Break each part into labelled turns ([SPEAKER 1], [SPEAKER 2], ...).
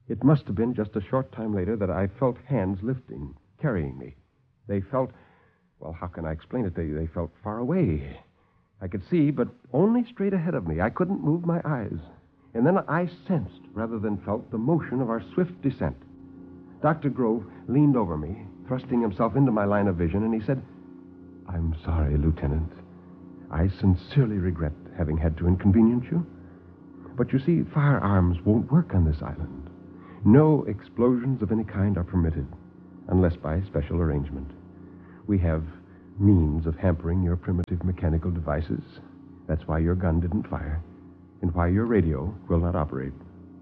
[SPEAKER 1] It must have been just a short time later that I felt hands lifting, carrying me. They felt, well, how can I explain it? They felt far away. I could see, but only straight ahead of me. I couldn't move my eyes. And then I sensed, rather than felt, the motion of our swift descent. Dr. Grove leaned over me, thrusting himself into my line of vision, and he said, "I'm sorry, Lieutenant. I sincerely regret having had to inconvenience you. But you see, firearms won't work on this island. No explosions of any kind are permitted, unless by special arrangement. We have means of hampering your primitive mechanical devices. That's why your gun didn't fire, and why your radio will not operate."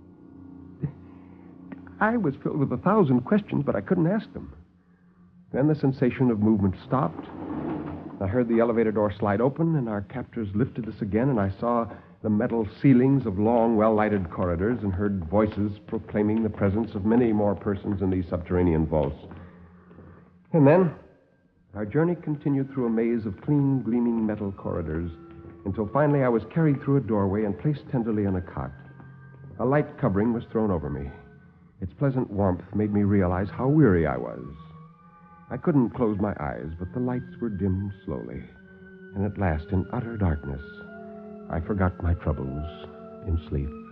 [SPEAKER 1] I was filled with 1,000 questions, but I couldn't ask them. Then the sensation of movement stopped. I heard the elevator door slide open, and our captors lifted us again, and I saw the metal ceilings of long, well-lighted corridors and heard voices proclaiming the presence of many more persons in these subterranean vaults. And then our journey continued through a maze of clean, gleaming metal corridors until finally I was carried through a doorway and placed tenderly on a cot. A light covering was thrown over me. Its pleasant warmth made me realize how weary I was. I couldn't close my eyes, but the lights were dimmed slowly, and at last, in utter darkness, I forgot my troubles in sleep.